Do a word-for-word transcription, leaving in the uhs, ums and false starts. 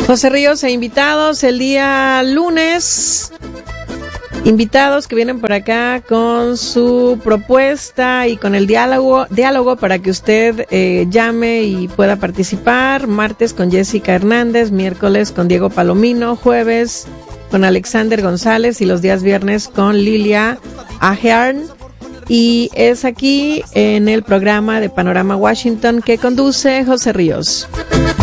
José Ríos e invitados el día lunes. Invitados que vienen por acá con su propuesta y con el diálogo, diálogo para que usted eh, llame y pueda participar. Martes con Jessica Hernández, miércoles con Diego Palomino, jueves con Alexander González y los días viernes con Lilia Ahern. Y es aquí en el programa de Panorama Washington que conduce José Ríos.